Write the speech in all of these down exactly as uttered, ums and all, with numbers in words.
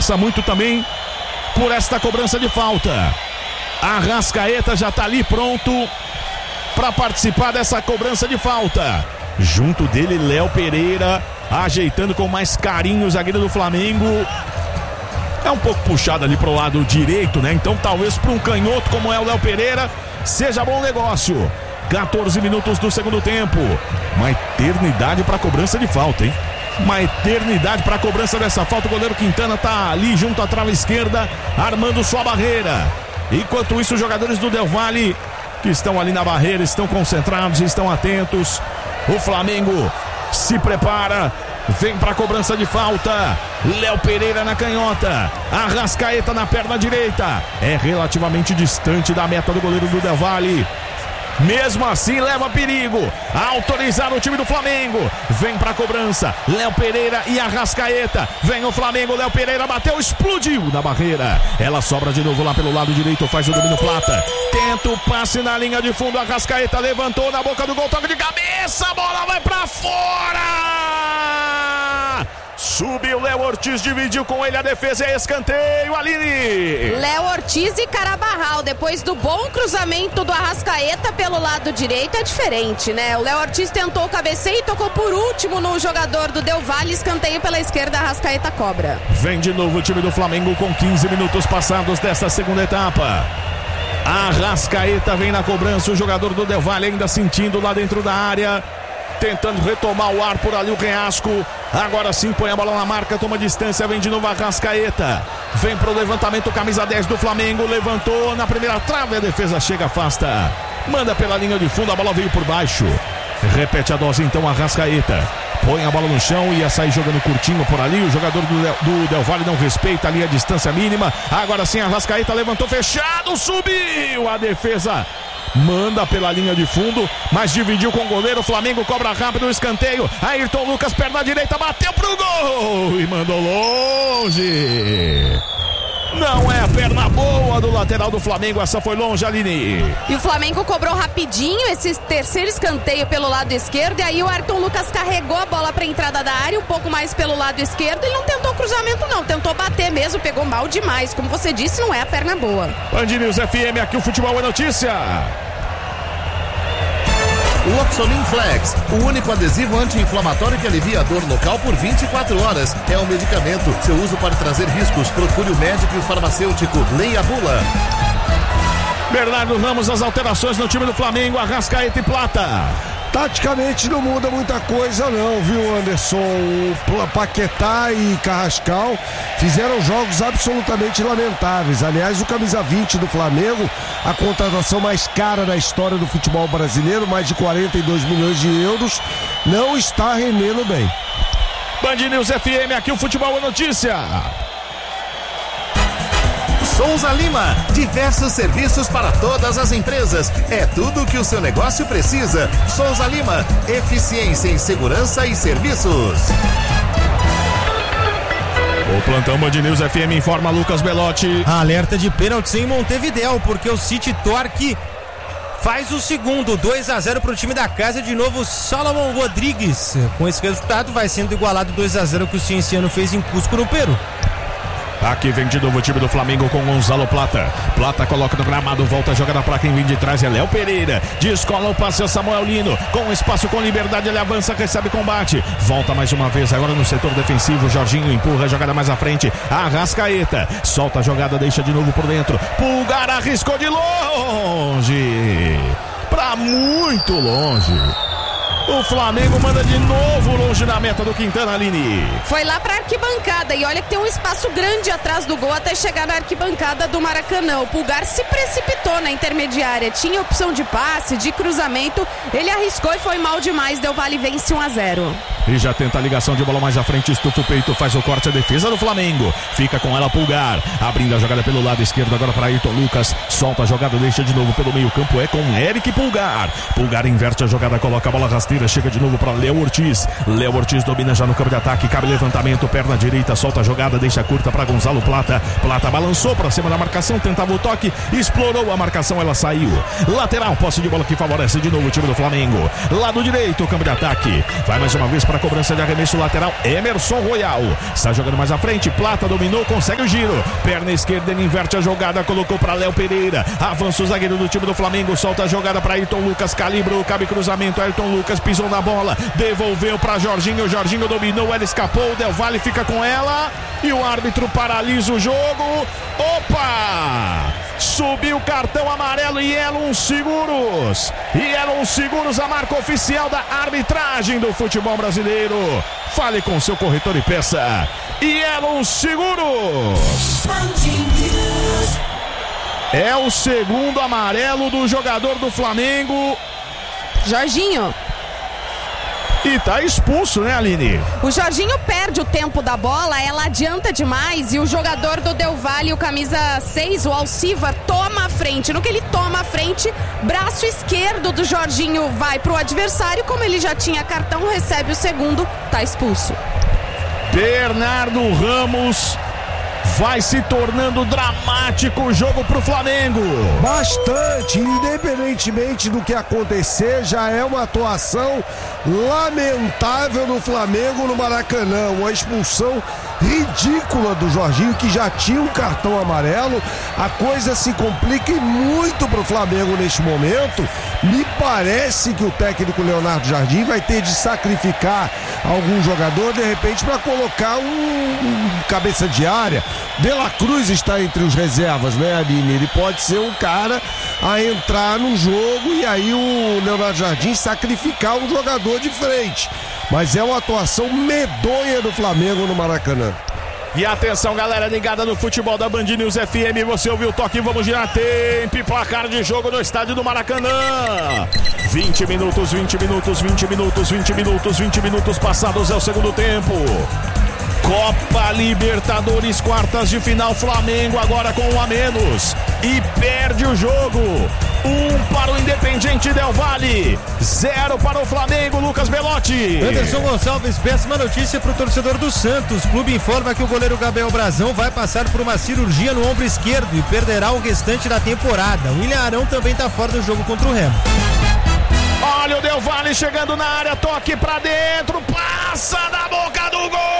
passa muito também por esta cobrança de falta. Arrascaeta já tá ali pronto para participar dessa cobrança de falta. Junto dele, Léo Pereira, ajeitando com mais carinho o zagueiro do Flamengo. É um pouco puxado ali pro lado direito, né? Então talvez para um canhoto como é o Léo Pereira seja bom negócio. quatorze minutos do segundo tempo. Uma eternidade para cobrança de falta, hein? Uma eternidade para a cobrança dessa falta. O goleiro Quintana tá ali junto à trave esquerda, armando sua barreira. Enquanto isso, os jogadores do Del Valle, que estão ali na barreira, estão concentrados, estão atentos. O Flamengo se prepara, vem para a cobrança de falta. Léo Pereira na canhota, Arrascaeta na perna direita. É relativamente distante da meta do goleiro do Del Valle. Mesmo assim leva perigo. Autorizar o time do Flamengo. Vem pra cobrança, Léo Pereira e Arrascaeta. Vem o Flamengo, Léo Pereira bateu, explodiu na barreira. Ela sobra de novo lá pelo lado direito, faz o domínio Plata. Tenta o passe na linha de fundo, Arrascaeta levantou na boca do gol, toque de cabeça, a bola vai pra fora. Subiu Léo Ortiz, dividiu com ele a defesa, é escanteio, Aline. Léo Ortiz e Carabarral, depois do bom cruzamento do Arrascaeta pelo lado direito, é diferente, né? O Léo Ortiz tentou o cabeceio e tocou por último no jogador do Del Valle, escanteio pela esquerda, Arrascaeta cobra. Vem de novo o time do Flamengo com quinze minutos passados desta segunda etapa. Arrascaeta vem na cobrança, o jogador do Del Valle ainda sentindo lá dentro da área, tentando retomar o ar por ali o Penhasco. Agora sim põe a bola na marca, toma distância, vem de novo a Arrascaeta. Vem pro levantamento, camisa dez do Flamengo, levantou na primeira trave, a defesa chega, afasta. Manda pela linha de fundo, a bola veio por baixo. Repete a dose então a Arrascaeta. Põe a bola no chão, ia sair jogando curtinho por ali. O jogador do, do Del Valle não respeita ali a distância mínima. Agora sim a Arrascaeta levantou, fechado, subiu. A defesa manda pela linha de fundo, mas dividiu com o goleiro. O Flamengo cobra rápido o escanteio. Ayrton Lucas, perna direita, bateu pro gol e mandou longe. Não é a perna boa do lateral do Flamengo, essa foi longe, Aline. E o Flamengo cobrou rapidinho esse terceiro escanteio pelo lado esquerdo, e aí o Ayrton Lucas carregou a bola para a entrada da área, um pouco mais pelo lado esquerdo. Ele não tentou cruzamento não, tentou bater mesmo, pegou mal demais. Como você disse, não é a perna boa. Band News F M, aqui o futebol é notícia. Loxonin Flex, o único adesivo anti-inflamatório que alivia a dor local por vinte e quatro horas. É um medicamento. Seu uso pode trazer riscos. Procure o médico e o farmacêutico. Leia a bula. Bernardo Ramos, as alterações no time do Flamengo, Arrascaeta e Plata. Taticamente não muda muita coisa não, viu, Anderson? O Paquetá e Carrascal fizeram jogos absolutamente lamentáveis. Aliás, o camisa vinte do Flamengo, a contratação mais cara da história do futebol brasileiro, mais de quarenta e dois milhões de euros, não está rendendo bem. Band News F M, aqui o futebol é notícia. Souza Lima, diversos serviços para todas as empresas. É tudo o que o seu negócio precisa. Souza Lima, eficiência em segurança e serviços. O plantão Band News F M informa Lucas Belotti. Alerta de pênalti em Montevidéu, porque o City Torque faz o segundo, dois a zero para o time da casa. De novo Salomon Rodrigues. Com esse resultado vai sendo igualado dois a zero que o Cienciano fez em Cusco, no Peru. Aqui vem de novo o time do Flamengo com Gonzalo Plata. Plata coloca no gramado, volta a jogada para quem vem de trás, é Léo Pereira. Descola o passe, é Samuel Lino. Com espaço, com liberdade, ele avança, recebe combate. Volta mais uma vez, agora no setor defensivo. Jorginho empurra a jogada mais à frente. Arrascaeta solta a jogada, deixa de novo por dentro. Pulgar arriscou de longe. Pra muito longe. O Flamengo manda de novo longe da meta do Quintana, Aline. Foi lá pra arquibancada e olha que tem um espaço grande atrás do gol até chegar na arquibancada do Maracanã. O Pulgar se precipitou na intermediária, tinha opção de passe, de cruzamento, ele arriscou e foi mal demais. Del Valle vence um a zero. E já tenta a ligação de bola mais à frente, estufa o peito, faz o corte, a defesa do Flamengo. Fica com ela Pulgar, abrindo a jogada pelo lado esquerdo agora para Ayrton Lucas. Solta a jogada, deixa de novo pelo meio campo, é com Eric Pulgar. Pulgar inverte a jogada, coloca a bola rasteira gira, chega de novo para Léo Ortiz. Léo Ortiz domina já no campo de ataque, cabe levantamento, perna direita, solta a jogada, deixa curta para Gonzalo Plata. Plata balançou para cima da marcação, tentava o toque, explorou a marcação, ela saiu. Lateral, posse de bola que favorece de novo o time do Flamengo. Lado direito, campo de ataque. Vai mais uma vez para a cobrança de arremesso lateral, Emerson Royal. Está jogando mais à frente, Plata dominou, consegue o giro. Perna esquerda, ele inverte a jogada, colocou para Léo Pereira. Avança o zagueiro do time do Flamengo, solta a jogada para Ayrton Lucas, calibrou, cabe cruzamento, Ayrton Lucas pisou na bola, devolveu para Jorginho, Jorginho dominou, ela escapou, o Del Valle fica com ela e o árbitro paralisa o jogo. Opa! Subiu o cartão amarelo e Elon Seguros. E Elon Seguros, a marca oficial da arbitragem do futebol brasileiro. Fale com seu corretor e peça. E Elon Seguros. É o segundo amarelo do jogador do Flamengo, Jorginho. E tá expulso, né, Aline? O Jorginho perde o tempo da bola, ela adianta demais e o jogador do Del Valle, o camisa seis, o Alcivar, toma a frente. No que ele toma a frente, braço esquerdo do Jorginho vai pro adversário, como ele já tinha cartão, recebe o segundo, tá expulso. Bernardo Ramos. Vai se tornando dramático o jogo pro Flamengo. Bastante, independentemente do que acontecer, já é uma atuação lamentável no Flamengo no Maracanã. Uma expulsão ridícula do Jorginho, que já tinha um cartão amarelo. A coisa se complica e muito pro Flamengo neste momento. Me parece que o técnico Leonardo Jardim vai ter de sacrificar algum jogador, de repente, para colocar um, um cabeça de área. De La Cruz está entre os reservas, né, Aline? Ele pode ser um cara a entrar no jogo e aí o Leonardo Jardim sacrificar um jogador de frente. Mas é uma atuação medonha do Flamengo no Maracanã. E atenção, galera ligada no futebol da Band News F M, você ouviu o toque, vamos girar tempo e placar de jogo no estádio do Maracanã. vinte minutos, vinte minutos, vinte minutos, vinte minutos, vinte minutos passados é o segundo tempo. Copa Libertadores, quartas de final, Flamengo agora com um a menos e perde o jogo. Um para o Independiente Del Valle, zero para o Flamengo, Lucas Belotti. Anderson Gonçalves, péssima notícia para o torcedor do Santos. O clube informa que o goleiro Gabriel Brazão vai passar por uma cirurgia no ombro esquerdo e perderá o restante da temporada. O William Arão também está fora do jogo contra o Remo. Olha o Del Valle chegando na área, toque para dentro, passa na boca do gol.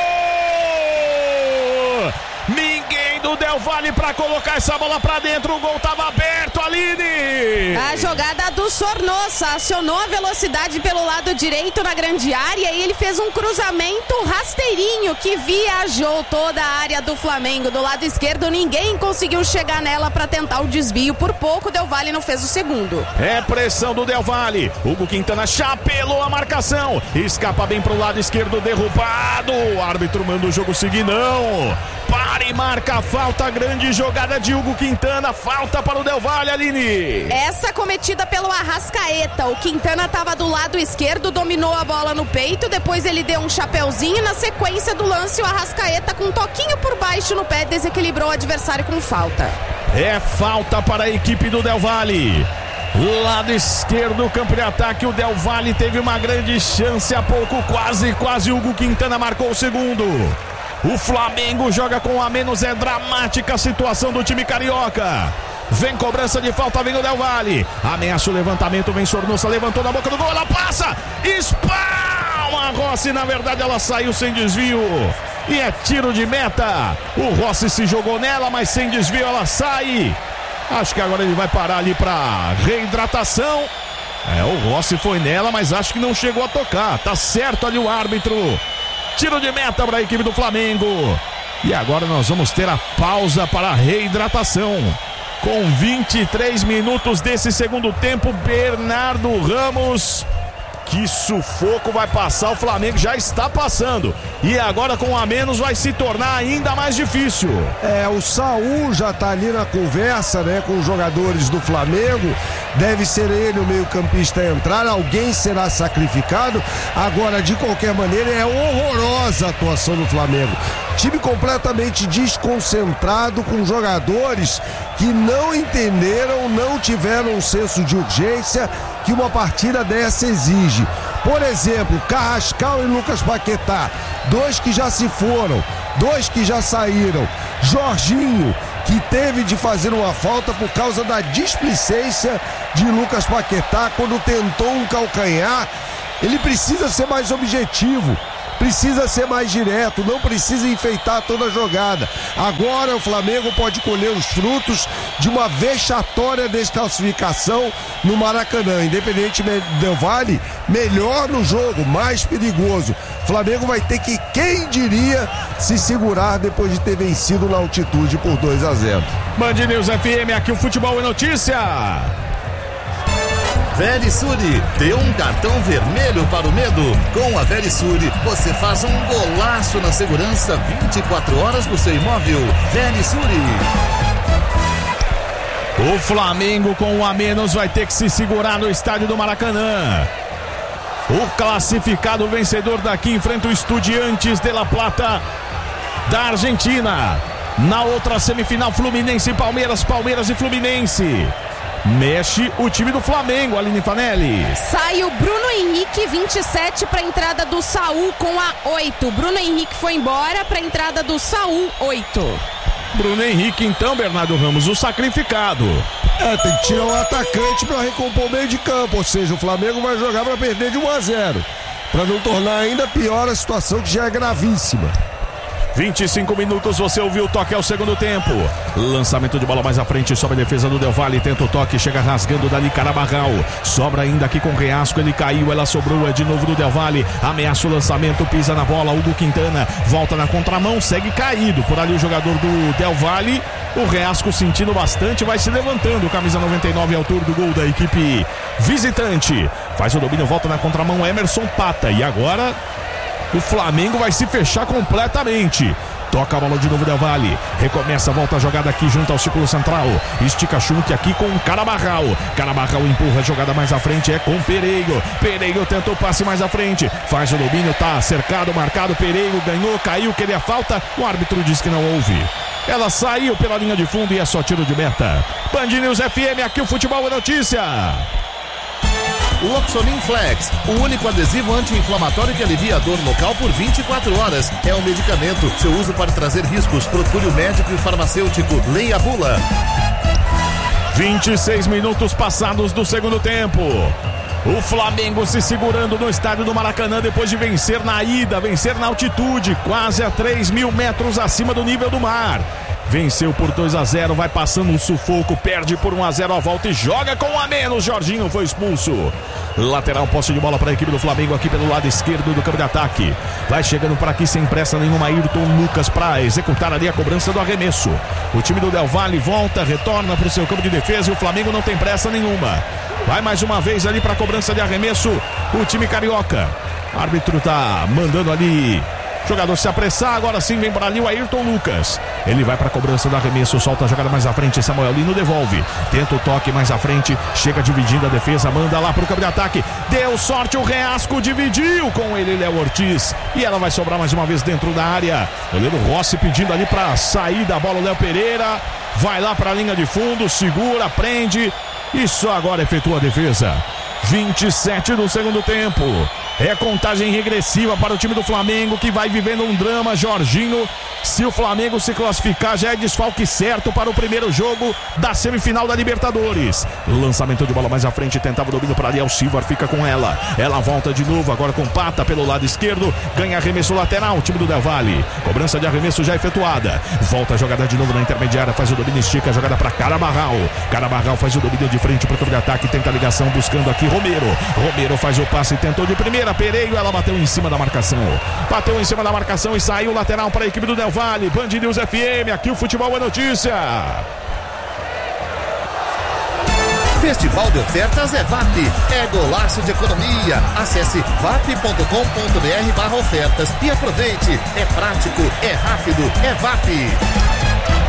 Ninguém do Del Valle pra colocar essa bola pra dentro, o gol tava aberto, Aline! A jogada do Sornosa acionou a velocidade pelo lado direito na grande área e ele fez um cruzamento rasteirinho que viajou toda a área do Flamengo. Do lado esquerdo ninguém conseguiu chegar nela pra tentar o desvio, por pouco o Del Valle não fez o segundo. É pressão do Del Valle, Hugo Quintana chapelou a marcação, escapa bem pro lado esquerdo, derrubado, o árbitro manda o jogo seguir, não! Para e marca a falta, grande jogada de Hugo Quintana, falta para o Del Valle, Aline. Essa cometida pelo Arrascaeta, o Quintana estava do lado esquerdo, dominou a bola no peito, depois ele deu um chapeuzinho, na sequência do lance o Arrascaeta com um toquinho por baixo no pé desequilibrou o adversário com falta. É falta para a equipe do Del Valle. Lado esquerdo, campo de ataque, o Del Valle teve uma grande chance há pouco, quase, quase Hugo Quintana marcou o segundo. O Flamengo joga com a menos, é dramática a situação do time carioca. Vem cobrança de falta, vem o Del Valle. Ameaça o levantamento, vem Sornosa, levantou na boca do gol, ela passa, espalma Rossi, na verdade ela saiu sem desvio. E é tiro de meta. O Rossi se jogou nela, mas sem desvio ela sai. Acho que agora ele vai parar ali para reidratação. É, o Rossi foi nela, mas acho que não chegou a tocar. Tá certo ali o árbitro. Tiro de meta para a equipe do Flamengo. E agora nós vamos ter a pausa para a reidratação. Com vinte e três minutos desse segundo tempo, Bernardo Ramos. Que sufoco vai passar, o Flamengo já está passando. E agora com a menos vai se tornar ainda mais difícil. É, o Saul já está ali na conversa, né, com os jogadores do Flamengo. Deve ser ele o meio-campista a entrar, alguém será sacrificado. Agora, de qualquer maneira, é horrorosa a atuação do Flamengo. time completamente desconcentrado, com jogadores que não entenderam, não tiveram um senso de urgência que uma partida dessa exige. Por exemplo, Carrascal e Lucas Paquetá, dois que já se foram, dois que já saíram. Jorginho, que teve de fazer uma falta por causa da displicência de Lucas Paquetá quando tentou um calcanhar. Ele precisa ser mais objetivo, precisa ser mais direto, não precisa enfeitar toda a jogada. Agora o Flamengo pode colher os frutos de uma vexatória desclassificação no Maracanã. Independente Del Valle, melhor no jogo, mais perigoso. O Flamengo vai ter que, quem diria, se segurar depois de ter vencido na altitude por dois a zero. Band News F M, aqui o Futebol é Notícia. Verisure, dê um cartão vermelho para o medo. Com a Verisure, você faz um golaço na segurança vinte e quatro horas do seu imóvel. Verisure. O Flamengo com um a menos vai ter que se segurar no estádio do Maracanã. O classificado vencedor daqui enfrenta o Estudiantes de La Plata da Argentina. Na outra semifinal, Fluminense e Palmeiras, Palmeiras e Fluminense. Mexe o time do Flamengo, Aline Fanelli. Sai o Bruno Henrique, vinte e sete, para a entrada do Saul com a oito. Bruno Henrique foi embora para a entrada do Saul, oito. Bruno Henrique, então, Bernardo Ramos, o sacrificado. É, tem que tirar um atacante para recompor o meio de campo, ou seja, o Flamengo vai jogar para perder de um a zero, para não tornar ainda pior a situação que já é gravíssima. vinte e cinco minutos, você ouviu o toque ao segundo tempo. Lançamento de bola mais à frente, sobe a defesa do Del Valle, tenta o toque, chega rasgando dali Carabarral. Sobra ainda aqui com o Reasco, ele caiu, ela sobrou, é de novo do Del Valle. Ameaça o lançamento, pisa na bola, Hugo Quintana volta na contramão, segue caído. Por ali o jogador do Del Valle, o Reasco sentindo bastante, vai se levantando. Camisa noventa e nove, autor do gol da equipe visitante. Faz o domínio, volta na contramão, Emerson Pata. E agora o Flamengo vai se fechar completamente. Toca a bola de novo Del Valle. Recomeça, volta a jogada aqui junto ao círculo central. Estica chute aqui com o Carabarral. Carabarral empurra a jogada mais à frente. É com Pereiro. Pereiro tentou o passe mais à frente. Faz o domínio, tá cercado, marcado. Pereiro ganhou, caiu, queria falta. O árbitro diz que não houve. Ela saiu pela linha de fundo e é só tiro de meta. Band News F M, aqui o Futebol é Notícia. Loxonin Flex, o único adesivo anti-inflamatório que alivia a dor local por vinte e quatro horas. É um medicamento. Seu uso pode trazer riscos. Procure o médico e o farmacêutico. Leia a bula. vinte e seis minutos passados do segundo tempo. O Flamengo se segurando no estádio do Maracanã depois de vencer na ida, vencer na altitude, quase a três mil metros acima do nível do mar. Venceu por dois a zero, vai passando um sufoco, perde por um a zero a volta e joga com um a menos. Jorginho foi expulso. Lateral, posse de bola para a equipe do Flamengo aqui pelo lado esquerdo do campo de ataque. Vai chegando por aqui sem pressa nenhuma, Ayrton Lucas para executar ali a cobrança do arremesso. O time do Del Valle volta, retorna para o seu campo de defesa e o Flamengo não tem pressa nenhuma. Vai mais uma vez ali para a cobrança de arremesso o time carioca. O árbitro tá mandando ali jogador se apressar, agora sim vem para ali o Ayrton Lucas. Ele vai para a cobrança do arremesso, solta a jogada mais à frente, Samuel Lino devolve. Tenta o toque mais à frente, chega dividindo a defesa, manda lá para o campo de ataque. Deu sorte, o Reasco dividiu com ele, Léo Ortiz. E ela vai sobrar mais uma vez dentro da área. Goleiro Rossi pedindo ali para sair da bola, o Léo Pereira. Vai lá para a linha de fundo, segura, prende. E só agora efetua a defesa. vinte e sete do segundo tempo. É contagem regressiva para o time do Flamengo, que vai vivendo um drama. Jorginho, se o Flamengo se classificar, já é desfalque certo para o primeiro jogo da semifinal da Libertadores. Lançamento de bola mais à frente, tentava o domínio para Ariel Silva, fica com ela. Ela volta de novo, agora com Pata pelo lado esquerdo. Ganha arremesso lateral, o time do Del Valle. Cobrança de arremesso já efetuada. Volta a jogada de novo na intermediária, faz o domínio, estica a jogada para Carabarral. Carabarral faz o domínio de frente para o campo de ataque, tenta a ligação, buscando aqui Romero. Romero faz o passe, tentou de primeira. Pereiro, ela bateu em cima da marcação. Bateu em cima da marcação e saiu lateral para a equipe do Del Valle. Band News F M, aqui o Futebol é Notícia. Festival de ofertas é V A P. É golaço de economia. Acesse vap ponto com ponto br barra ofertas e aproveite. É prático, é rápido, é V A P.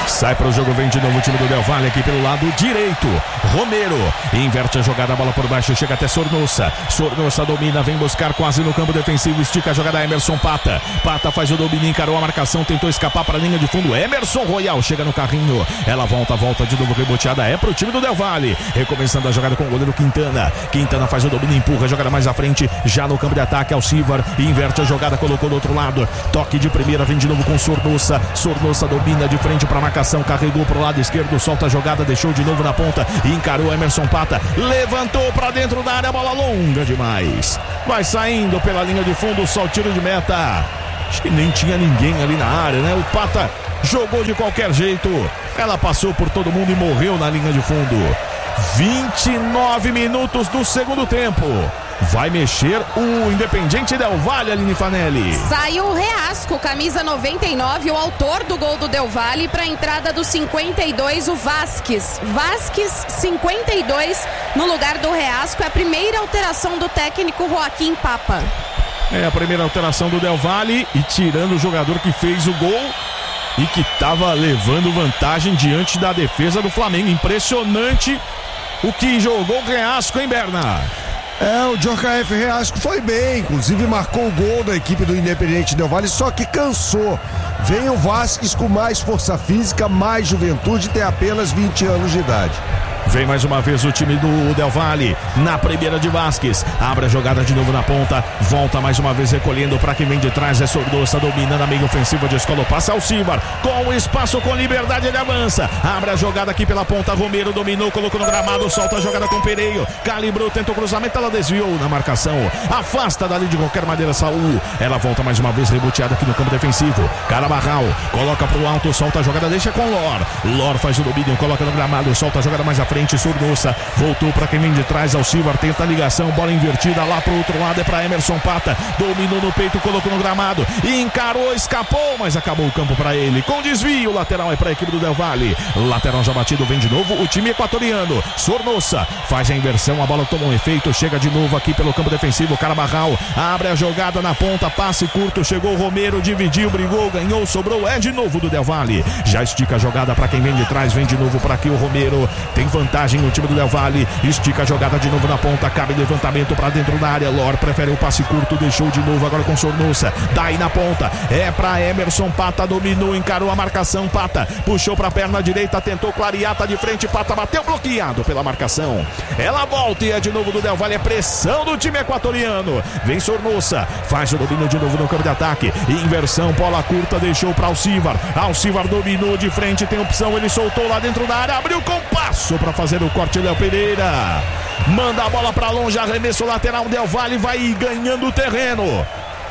Sai para o jogo, vem de novo o time do Del Valle aqui pelo lado direito. Romero inverte a jogada, a bola por baixo, chega até Sornosa. Sornosa domina, vem buscar quase no campo defensivo, estica a jogada Emerson Pata. Pata faz o domínio, encarou a marcação, tentou escapar para a linha de fundo. Emerson Royal chega no carrinho. Ela volta, volta de novo, reboteada é para o time do Del Valle. Recomeçando a jogada com o goleiro Quintana. Quintana faz o domínio, empurra, joga mais à frente, já no campo de ataque, Alcivar inverte a jogada, colocou do outro lado. Toque de primeira, vem de novo com Sornosa. Sornosa domina de frente para a marcação, carregou para o lado esquerdo, solta a jogada, deixou de novo na ponta, encarou Emerson Pata, levantou para dentro da área, bola longa demais, vai saindo pela linha de fundo, só o tiro de meta. Acho que nem tinha ninguém ali na área, né? O Pata jogou de qualquer jeito, ela passou por todo mundo e morreu na linha de fundo. vinte e nove minutos do segundo tempo. Vai mexer o Independiente Del Valle, Aline Fanelli. Saiu o Reasco, camisa noventa e nove, o autor do gol do Del Valle, para a entrada do cinquenta e dois, o Vasquez. Vasquez, cinquenta e dois, no lugar do Reasco. É a primeira alteração do técnico Joaquim Papa. É a primeira alteração do Del Valle e tirando o jogador que fez o gol e que estava levando vantagem diante da defesa do Flamengo. Impressionante o que jogou o Reasco, hein, Berna? É, o J K F Reasco foi bem, inclusive marcou o gol da equipe do Independiente Del Valle, só que cansou. Vem o Vasquez com mais força física, mais juventude, tem apenas vinte anos de idade. Vem mais uma vez o time do Del Valle na primeira de Vasquez. Abre a jogada de novo na ponta. Volta mais uma vez recolhendo para quem vem de trás. É Sornosa dominando a meia ofensiva de escola. Passa Alcivar. Com o espaço, com liberdade, ele avança. Abre a jogada aqui pela ponta. Romero dominou, colocou no gramado. Solta a jogada com Pereio. Calibrou, tentou cruzamento. Ela desviou na marcação. Afasta dali de qualquer maneira Saul. Ela volta mais uma vez reboteada aqui no campo defensivo. Carabarral. Coloca pro alto. Solta a jogada. Deixa com Lor. Lor faz o domínio. Coloca no gramado. Solta a jogada mais à frente. Sornosa voltou para quem vem de trás, Alcivar tenta a ligação, bola invertida lá pro outro lado, é para Emerson Pata, dominou no peito, colocou no gramado, encarou, escapou, mas acabou o campo para ele, com desvio, lateral é para a equipe do Del Valle, lateral já batido, vem de novo o time equatoriano. Sornosa faz a inversão, a bola toma um efeito, chega de novo aqui pelo campo defensivo, Carabarral abre a jogada na ponta, passe curto, chegou o Romero, dividiu, brigou, ganhou, sobrou, é de novo do Del Valle, já estica a jogada para quem vem de trás, vem de novo para aqui o Romero, tem vantagem no time do Del Valle, estica a jogada de novo na ponta, cabe levantamento para dentro da área, Lor prefere o passe curto, deixou de novo agora com Sornosa, daí na ponta, é para Emerson Pata, dominou, encarou a marcação, Pata, puxou para a perna direita, tentou clarear, tá de frente, Pata bateu bloqueado pela marcação, ela volta e é de novo do Del Valle, é pressão do time equatoriano, vem Sornosa, faz o domínio de novo no campo de ataque, inversão, bola curta, deixou para Alcivar, Alcivar dominou de frente, tem opção, ele soltou lá dentro da área, abriu com passo para fazer o corte, Léo Pereira manda a bola para longe, arremesso lateral, Del Valle vai ganhando o terreno,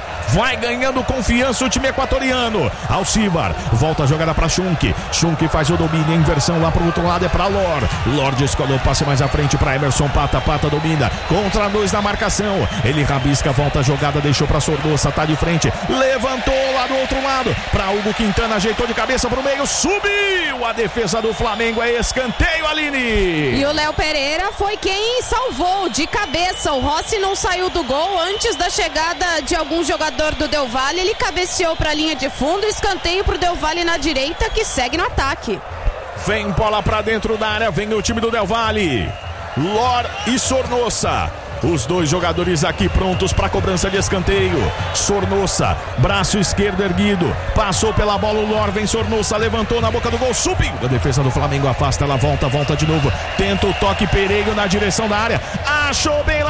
vai ganhando confiança o time equatoriano. Alcivar volta a jogada para Schunk, Schunk faz o domínio, a inversão lá pro outro lado é para Lor, Lor descolou o passe mais à frente para Emerson Pata, Pata domina, contra dois na marcação, ele rabisca, volta a jogada, deixou para Sornosa, tá de frente, levantou lá do outro lado para Hugo Quintana, ajeitou de cabeça pro meio, subiu a defesa do Flamengo, é escanteio, Aline. E o Léo Pereira foi quem salvou de cabeça, o Rossi não saiu do gol antes da chegada de algum jogador do Del Valle, ele cabeceou para a linha de fundo, escanteio pro Del Valle na direita, que segue no ataque. Vem bola para dentro da área, vem o time do Del Valle, Lor e Sornosa, os dois jogadores aqui prontos para cobrança de escanteio. Sornosa, braço esquerdo erguido, passou pela bola, o Lor, vem Sornosa, levantou na boca do gol, subiu, a defesa do Flamengo afasta, ela volta, volta de novo, tenta o toque, Pereiro na direção da área, achou bem lá